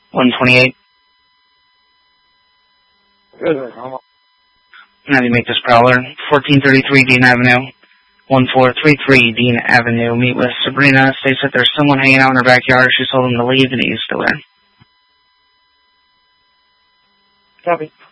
128. Now you make this Prowler. 1433 Dean Avenue. 1433 Dean Avenue. Meet with Sabrina. States that there's someone hanging out in her backyard. She told him to leave and he's still there. Copy.